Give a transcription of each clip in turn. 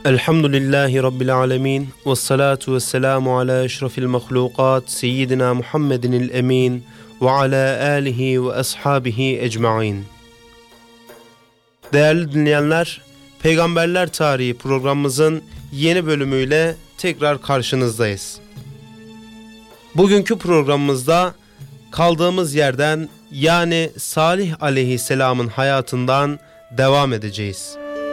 Elhamdülillahi Rabbil alemin. Vessalatu vesselamu ala eşrafil mahlukat. Seyyidina Muhammedinil emin. Ve ala alihi ve ashabihi ecmain. Değerli dinleyenler, Peygamberler Tarihi programımızın yeni bölümüyle tekrar karşınızdayız. Bugünkü programımızda kaldığımız yerden, yani Salih aleyhisselamın hayatından devam edeceğiz.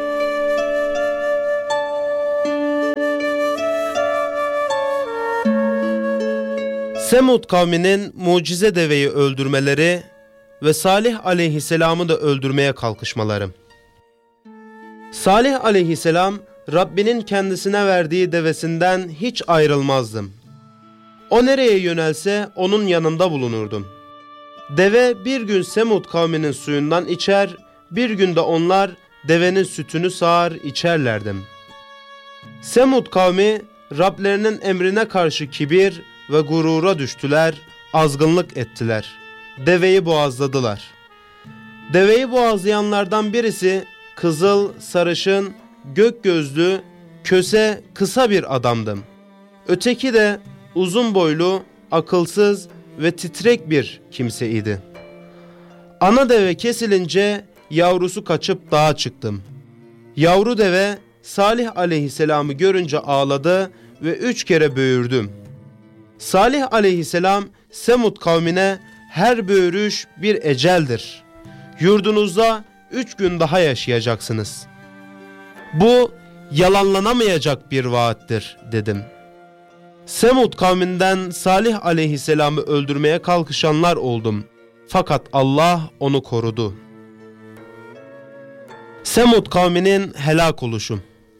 Semud kavminin mucize deveyi öldürmeleri ve Salih aleyhisselamı da öldürmeye kalkışmaları. Salih aleyhisselam, Rabbinin kendisine verdiği devesinden hiç ayrılmazdı. O nereye yönelse onun yanında bulunurdum. Deve bir gün Semud kavminin suyundan içer, bir gün de onlar devenin sütünü sağar içerlerdim. Semud kavmi Rablerinin emrine karşı kibir ve gurura düştüler, azgınlık ettiler. Deveyi boğazladılar. Deveyi boğazlayanlardan birisi kızıl, sarışın, gök gözlü, köse, kısa bir adamdı. Öteki de uzun boylu, akılsız ve titrek bir kimseydi. Ana deve kesilince yavrusu kaçıp dağa çıktım. Yavru deve Salih aleyhisselamı görünce ağladı ve 3 kere böğürdüm. Salih aleyhisselam Semud kavmine her böğürüş bir eceldir. Yurdunuzda 3 gün daha yaşayacaksınız. Bu yalanlanamayacak bir vaattir dedim. Semud kavminden Salih aleyhisselamı öldürmeye kalkışanlar oldum. Fakat Allah onu korudu. Semud kavminin helak oluşu.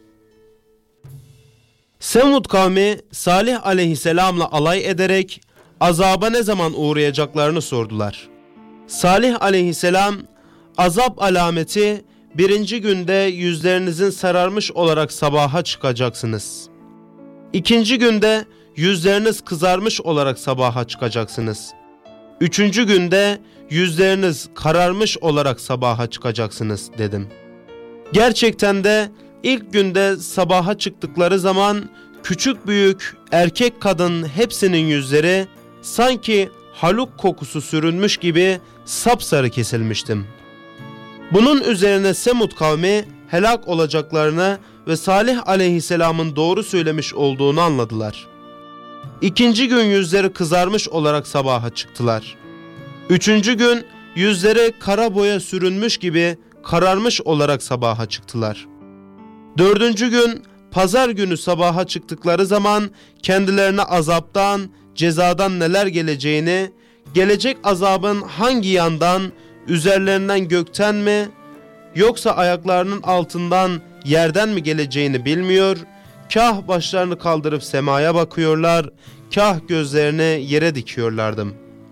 Semud kavmi Salih aleyhisselamla alay ederek azaba ne zaman uğrayacaklarını sordular. Salih aleyhisselam, azap alameti 1. günde yüzlerinizin sararmış olarak sabaha çıkacaksınız. 2. günde yüzleriniz kızarmış olarak sabaha çıkacaksınız. 3. günde yüzleriniz kararmış olarak sabaha çıkacaksınız dedim. Gerçekten de İlk günde sabaha çıktıkları zaman küçük büyük erkek kadın hepsinin yüzleri sanki haluk kokusu sürülmüş gibi sapsarı kesilmiştim. Bunun üzerine Semud kavmi helak olacaklarını ve Salih aleyhisselamın doğru söylemiş olduğunu anladılar. 2. gün yüzleri kızarmış olarak sabaha çıktılar. 3. gün yüzleri kara boya sürülmüş gibi kararmış olarak sabaha çıktılar. 4. gün pazar günü sabaha çıktıkları zaman kendilerine azaptan, cezadan neler geleceğini, gelecek azabın hangi yandan, üzerlerinden gökten mi, yoksa ayaklarının altından yerden mi geleceğini bilmiyor, kah başlarını kaldırıp semaya bakıyorlar, kah gözlerini yere dikiyorlardı.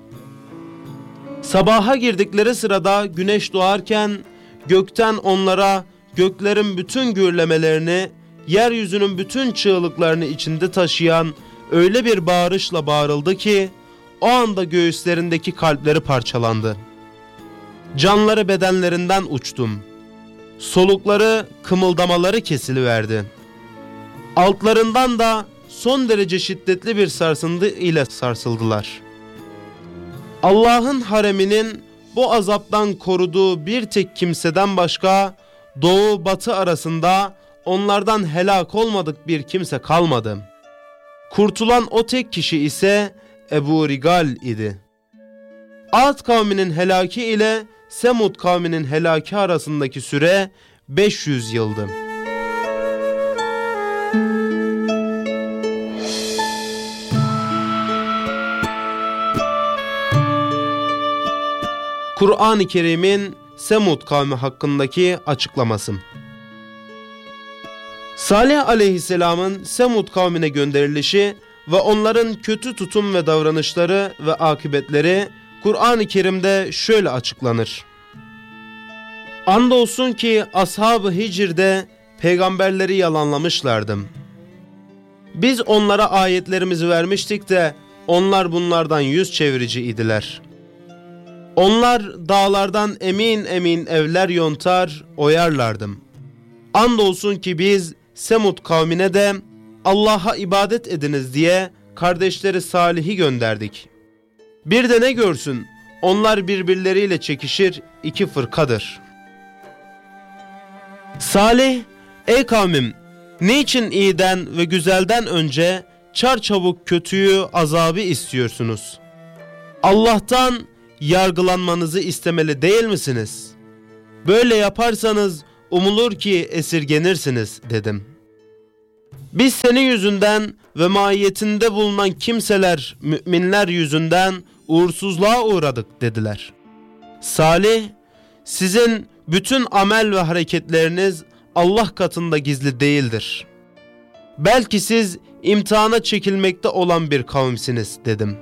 Sabaha girdikleri sırada güneş doğarken gökten onlara göklerin bütün gürlemelerini, yeryüzünün bütün çığlıklarını içinde taşıyan öyle bir bağırışla bağırıldı ki o anda göğüslerindeki kalpleri parçalandı. Canları bedenlerinden uçtum. Solukları, kımıldamaları kesiliverdi. Altlarından da son derece şiddetli bir sarsıntı ile sarsıldılar. Allah'ın hareminin bu azaptan koruduğu bir tek kimseden başka doğu batı arasında onlardan helak olmadık bir kimse kalmadı. Kurtulan o tek kişi ise Ebu Rigal idi. Ad kavminin helaki ile Semud kavminin helaki arasındaki süre 500 yıldı. Kur'an-ı Kerim'in Semud kavmi hakkındaki açıklaması. Salih aleyhisselamın Semud kavmine gönderilişi ve onların kötü tutum ve davranışları ve akıbetleri Kur'an-ı Kerim'de şöyle açıklanır. Andolsun ki ashab-ı Hicr'de peygamberleri yalanlamışlardı. Biz onlara ayetlerimizi vermiştik de onlar bunlardan yüz çevirici idiler. Onlar dağlardan emin emin evler yontar, oyarlardı. Andolsun ki biz Semud kavmine de Allah'a ibadet ediniz diye kardeşleri Salih'i gönderdik. Bir de ne görsün, onlar birbirleriyle çekişir, iki fırkadır. Salih, ey kavmim, niçin iyiden ve güzelden önce çarçabuk kötüyü, azabı istiyorsunuz? Allah'tan yargılanmanızı istemeli değil misiniz? Böyle yaparsanız umulur ki esirgenirsiniz dedim. Biz senin yüzünden ve mahiyetinde bulunan kimseler, müminler yüzünden uğursuzluğa uğradık dediler. Salih, sizin bütün amel ve hareketleriniz Allah katında gizli değildir. Belki siz imtihana çekilmekte olan bir kavimsiniz dedim.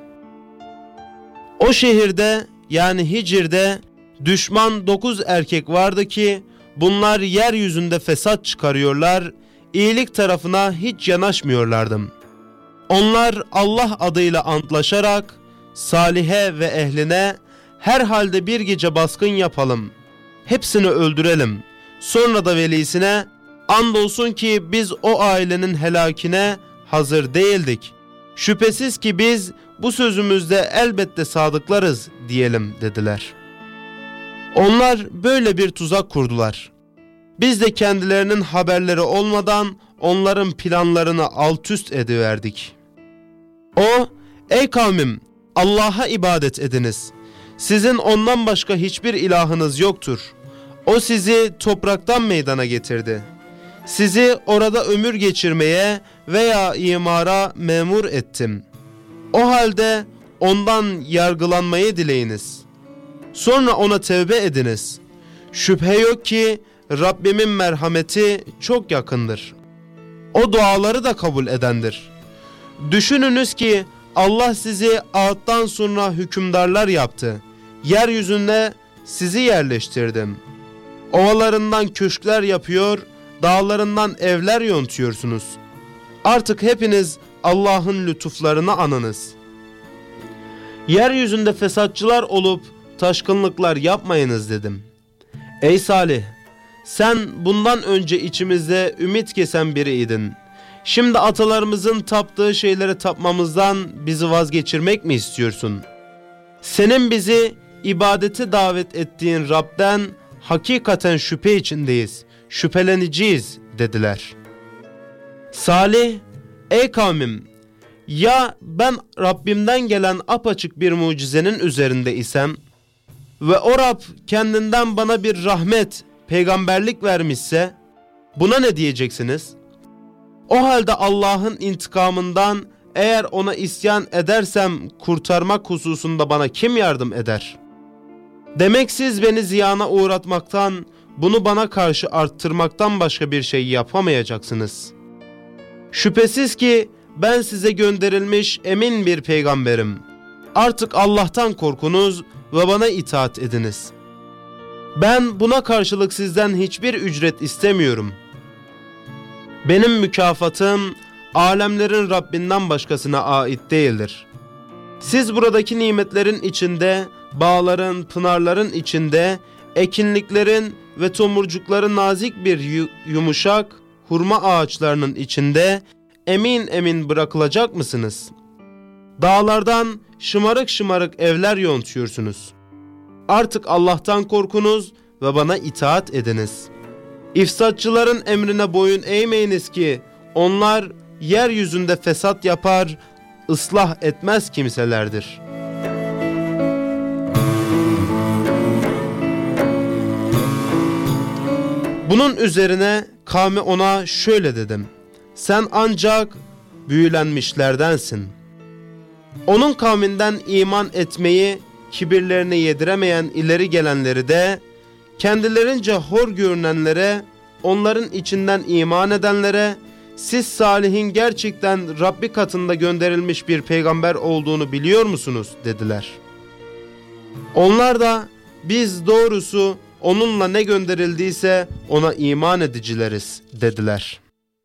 O şehirde yani Hicr'de düşman 9 erkek vardı ki bunlar yeryüzünde fesat çıkarıyorlar, iyilik tarafına hiç yanaşmıyorlardı. Onlar Allah adıyla antlaşarak Salih'e ve ehline herhalde bir gece baskın yapalım, hepsini öldürelim, sonra da velisine andolsun ki biz o ailenin helakine hazır değildik. Şüphesiz ki biz bu sözümüzde elbette sadıklarız diyelim dediler. Onlar böyle bir tuzak kurdular. Biz de kendilerinin haberleri olmadan onların planlarını alt üst ediverdik. O, ey kavmim, Allah'a ibadet ediniz. Sizin ondan başka hiçbir ilahınız yoktur. O sizi topraktan meydana getirdi. Sizi orada ömür geçirmeye veya imara memur ettim. O halde ondan yargılanmayı dileyiniz. Sonra ona tevbe ediniz. Şüphe yok ki Rabbimin merhameti çok yakındır. O duaları da kabul edendir. Düşününüz ki Allah sizi ağıttan sonra hükümdarlar yaptı. Yeryüzüne sizi yerleştirdim. Ovalarından köşkler yapıyor, dağlarından evler yontuyorsunuz. Artık hepiniz Allah'ın lütuflarını anınız. Yeryüzünde fesatçılar olup taşkınlıklar yapmayınız dedim. Ey Salih, sen bundan önce içimizde ümit kesen biriydin. Şimdi atalarımızın taptığı şeylere tapmamızdan bizi vazgeçirmek mi istiyorsun? Senin bizi ibadete davet ettiğin Rab'den hakikaten şüphe içindeyiz, şüpheleneceğiz dediler. Salih, ey kavmim, ya ben Rabbimden gelen apaçık bir mucizenin üzerinde isem ve o Rab kendinden bana bir rahmet, peygamberlik vermişse buna ne diyeceksiniz? O halde Allah'ın intikamından eğer ona isyan edersem kurtarmak hususunda bana kim yardım eder? Demek siz beni ziyana uğratmaktan, bunu bana karşı arttırmaktan başka bir şey yapamayacaksınız. Şüphesiz ki ben size gönderilmiş emin bir peygamberim. Artık Allah'tan korkunuz ve bana itaat ediniz. Ben buna karşılık sizden hiçbir ücret istemiyorum. Benim mükafatım alemlerin Rabbinden başkasına ait değildir. Siz buradaki nimetlerin içinde, bağların, pınarların içinde, ekinliklerin ve tomurcukların nazik bir yumuşak hurma ağaçlarının içinde emin emin bırakılacak mısınız? Dağlardan şımarık şımarık evler yontuyorsunuz. Artık Allah'tan korkunuz ve bana itaat ediniz. İfsatçıların emrine boyun eğmeyiniz ki onlar yeryüzünde fesat yapar, ıslah etmez kimselerdir. Bunun üzerine kavmi ona şöyle dedim: sen ancak büyülenmişlerdensin. Onun kavminden iman etmeyi kibirlerine yediremeyen ileri gelenleri de kendilerince hor görünenlere, onların içinden iman edenlere siz Salih'in gerçekten Rabbi katında gönderilmiş bir peygamber olduğunu biliyor musunuz dediler. Onlar da biz doğrusu onunla ne gönderildiyse ona iman edicileriz dediler.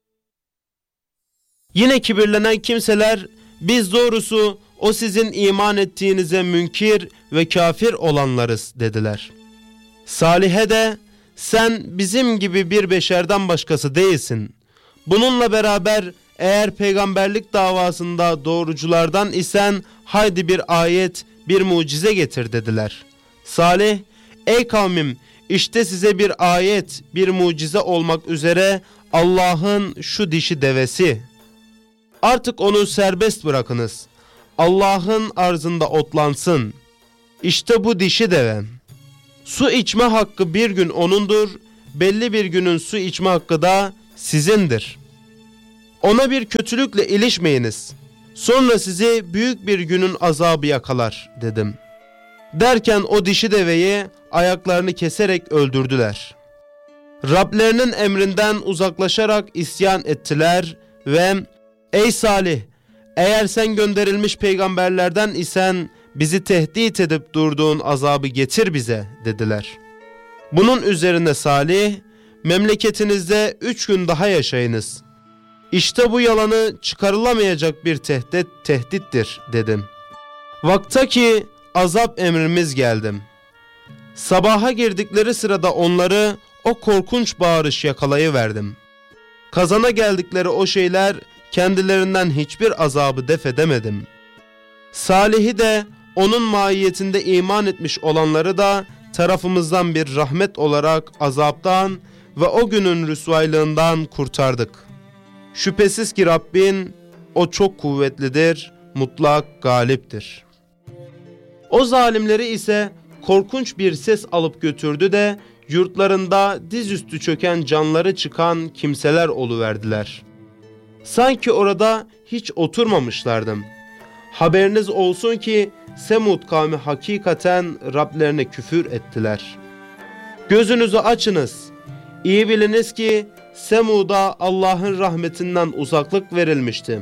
Yine kibirlenen kimseler biz doğrusu o sizin iman ettiğinize münkir ve kafir olanlarız dediler. Salih'e de sen bizim gibi bir beşerden başkası değilsin. Bununla beraber eğer peygamberlik davasında doğruculardan isen haydi bir ayet, bir mucize getir dediler. Salih, ey kavmim, işte size bir ayet, bir mucize olmak üzere Allah'ın şu dişi devesi. Artık onu serbest bırakınız. Allah'ın arzında otlansın. İşte bu dişi deve. Su içme hakkı bir gün onundur, belli bir günün su içme hakkı da sizindir. Ona bir kötülükle ilişmeyiniz. Sonra sizi büyük bir günün azabı yakalar dedim. Derken o dişi deveyi ayaklarını keserek öldürdüler. Rablerinin emrinden uzaklaşarak isyan ettiler ve ey Salih, eğer sen gönderilmiş peygamberlerden isen bizi tehdit edip durduğun azabı getir bize dediler. Bunun üzerine Salih, memleketinizde 3 gün daha yaşayınız. İşte bu yalanı çıkarılamayacak bir tehdittir dedim. Vaktaki azap emrimiz geldim. Sabaha girdikleri sırada onları o korkunç bağırış yakalayıverdim. Kazana geldikleri o şeyler kendilerinden hiçbir azabı def edemedim. Salih'i de onun mahiyetinde iman etmiş olanları da tarafımızdan bir rahmet olarak azaptan ve o günün rüsvaylığından kurtardık. Şüphesiz ki Rabbin o çok kuvvetlidir, mutlak galiptir. O zalimleri ise korkunç bir ses alıp götürdü de yurtlarında dizüstü çöken canları çıkan kimseler oluverdiler. Sanki orada hiç oturmamışlardım. Haberiniz olsun ki Semud kavmi hakikaten Rablerine küfür ettiler. Gözünüzü açınız. İyi biliniz ki Semud'a Allah'ın rahmetinden uzaklık verilmişti.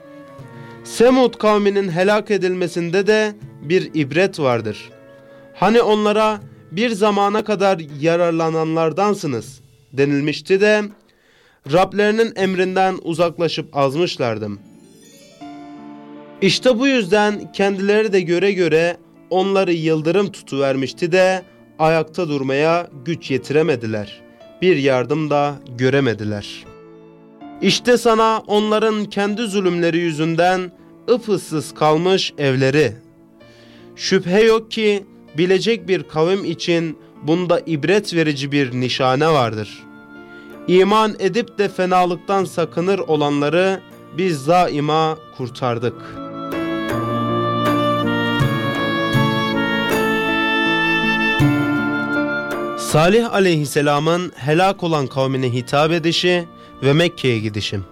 Semud kavminin helak edilmesinde de bir ibret vardır. Hani onlara bir zamana kadar yararlananlardansınız denilmişti de Rablerinin emrinden uzaklaşıp azmışlardım. İşte bu yüzden kendileri de göre göre onları yıldırım tutuvermişti de ayakta durmaya güç yetiremediler. Bir yardım da göremediler. İşte sana onların kendi zulümleri yüzünden ıpıssız kalmış evleri. Şüphe yok ki bilecek bir kavim için bunda ibret verici bir nişane vardır. İman edip de fenalıktan sakınır olanları biz daima kurtardık. Salih aleyhisselamın helak olan kavmine hitap edişi ve Mekke'ye gidişi.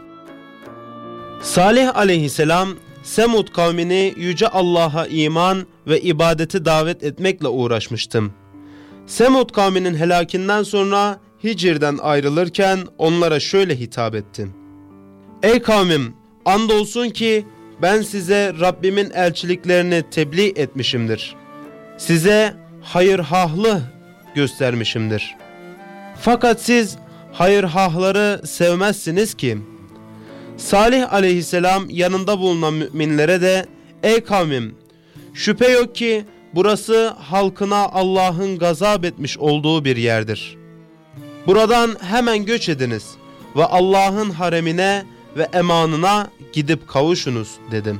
Salih aleyhisselam Semud kavmini yüce Allah'a iman ve ibadeti davet etmekle uğraşmıştım. Semud kavminin helakinden sonra Hicr'den ayrılırken onlara şöyle hitap ettim. Ey kavmim, andolsun ki ben size Rabbimin elçiliklerini tebliğ etmişimdir. Size hayırhahlı göstermişimdir. Fakat siz hayırhahları sevmezsiniz ki. Salih aleyhisselam yanında bulunan müminlere de ey kavmim, şüphe yok ki burası halkına Allah'ın gazap etmiş olduğu bir yerdir. Buradan hemen göç ediniz ve Allah'ın haremine ve emanına gidip kavuşunuz dedim.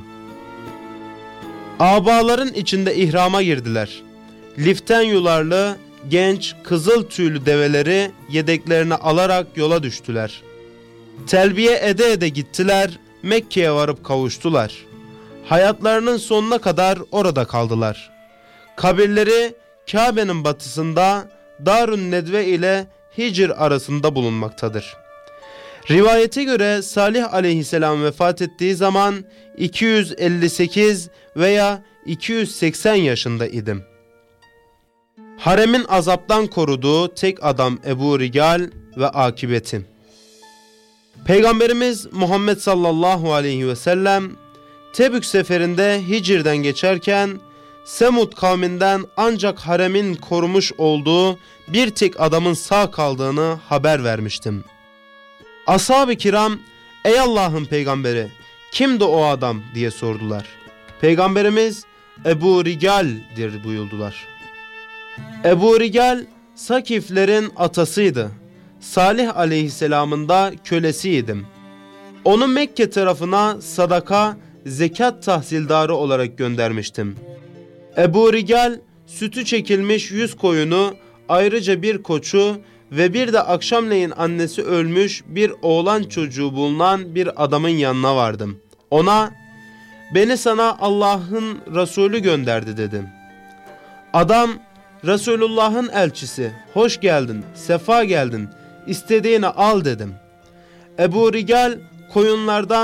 Abaların içinde ihrama girdiler. Liften yularlı, genç, kızıl tüylü develeri yedeklerine alarak yola düştüler. Telbiye ede ede gittiler, Mekke'ye varıp kavuştular. Hayatlarının sonuna kadar orada kaldılar. Kabirleri Kabe'nin batısında Darun Nedve ile Hicr arasında bulunmaktadır. Rivayete göre Salih aleyhisselam vefat ettiği zaman 258 veya 280 yaşında idim. Haremin azaptan koruduğu tek adam Ebu Rigal ve akibeti. Peygamberimiz Muhammed sallallahu aleyhi ve sellem Tebük seferinde Hicr'den geçerken Semud kavminden ancak haremin korumuş olduğu bir tek adamın sağ kaldığını haber vermiştim. Ashab-ı kiram ey Allah'ın peygamberi kimdi o adam diye sordular. Peygamberimiz Ebu Rigal'dir buyurdular. Ebu Rigal Sakiflerin atasıydı. Salih aleyhisselamın da kölesiydim. Onu Mekke tarafına sadaka, zekat tahsildarı olarak göndermiştim. Ebu Rigal sütü çekilmiş 100 koyunu, ayrıca bir koçu ve bir de akşamleyin annesi ölmüş bir oğlan çocuğu bulunan bir adamın yanına vardım. Ona, "Beni sana Allah'ın Resulü gönderdi" dedim. Adam, "Resulullah'ın elçisi, hoş geldin, sefa geldin, istediğini al" dedim. Ebu Rigal koyunlardan